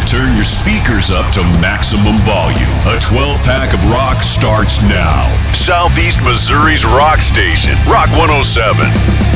Turn your speakers up to maximum volume. A 12-pack of rock starts now. Southeast Missouri's rock station, Rock 107.